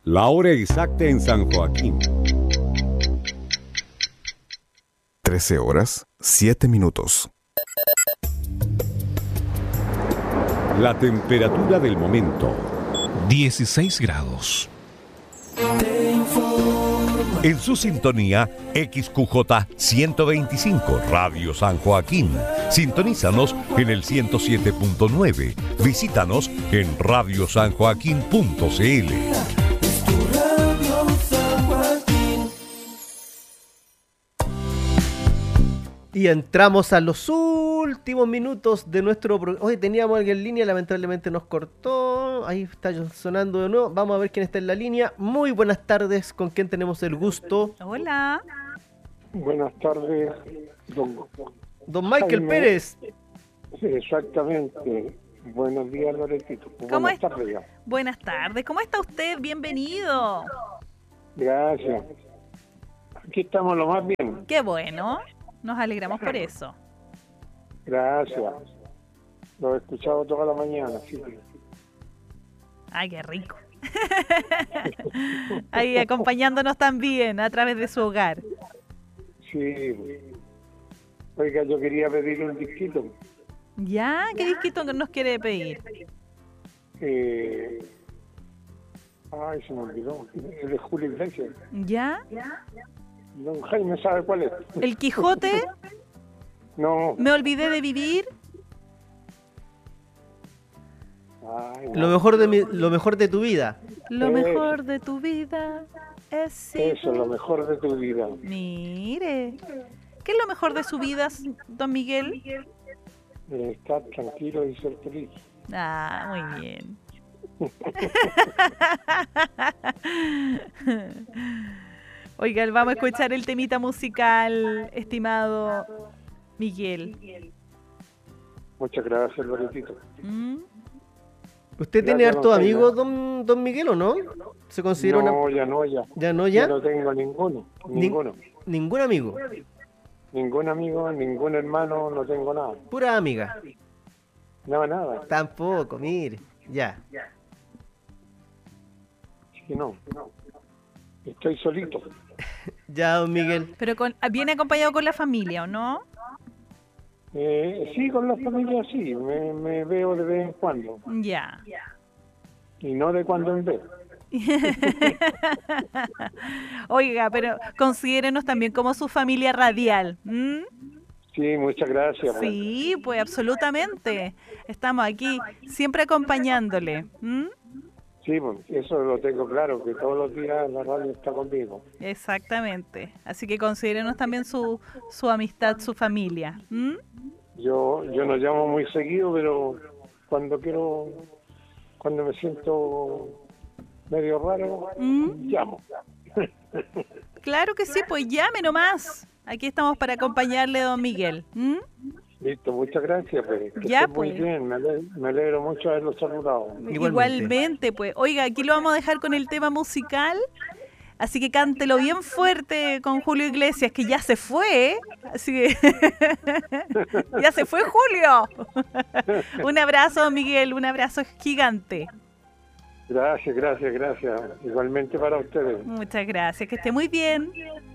La hora exacta en San Joaquín. 13 horas, 7 minutos. La temperatura del momento. 16 grados. En su sintonía, XQJ 125, Radio San Joaquín. Sintonízanos en el 107.9. Visítanos en radiosanjoaquín.cl. Y entramos a los últimos minutos de nuestro programa. Hoy teníamos a alguien en línea, lamentablemente nos cortó. Ahí está sonando de nuevo. Vamos a ver quién está en la línea. Muy buenas tardes, ¿con quién tenemos el gusto? Hola. Buenas tardes, Don Michael Jaime Pérez. Sí, exactamente. Buenos días, Loretito. Buenas tardes ya. Buenas tardes, ¿cómo está usted? Bienvenido. Gracias. Aquí estamos lo más bien. Qué bueno, nos alegramos por eso. Gracias. Lo he escuchado toda la mañana, sí. Ay, qué rico. Ahí acompañándonos también a través de su hogar. Sí. Oiga, yo quería pedir un disquito. ¿Ya? ¿Qué disquito nos quiere pedir? Ay, se me olvidó. El de Julio Iglesias. ¿Ya? Don Jaime sabe cuál es. ¿El Quijote? No. ¿Me olvidé de vivir? Ay, no. Lo mejor de tu vida. Lo mejor de tu vida es... Eso, lo mejor de tu vida. Mire. ¿Qué es lo mejor de su vida, don Miguel? Estar tranquilo y ser feliz. Ah, muy bien. Oigan, vamos a escuchar el temita musical, estimado Miguel. Muchas gracias, Loretito. ¿Usted tiene hartos amigos, don Miguel, o no? ¿Se considera No, ya no. ¿Ya no, ya? Ya no tengo ninguno. ¿Ningún amigo? Ningún amigo, ningún hermano, no tengo nada. Pura amiga. No, nada. Tampoco, mire. Ya. Sí, no. Estoy solito. Ya, don Miguel. Pero viene acompañado con la familia, ¿o no? Sí, con la familia sí. Me veo de vez en cuando. Ya. Y no de cuando en vez. Oiga, pero considérenos también como su familia radial. Sí, muchas gracias. Sí, pues absolutamente. Estamos aquí siempre acompañándole. Sí, pues, eso lo tengo claro, que todos los días la radio está conmigo. Exactamente. Así que considérenos también su amistad, su familia. Yo no llamo muy seguido, pero cuando me siento medio raro, llamo. Claro que sí, pues llame nomás. Aquí estamos para acompañarle, don Miguel. Listo, muchas gracias. Pues. Ya, Esté muy pues. bien, me alegro mucho haberlo saludado. Igualmente, pues. Oiga, aquí lo vamos a dejar con el tema musical. Así que cántelo bien fuerte con Julio Iglesias, que ya se fue, ¿eh? Así que ya se fue Julio. Un abrazo, Miguel, un abrazo gigante. Gracias. Igualmente para ustedes. Muchas gracias, que esté muy bien.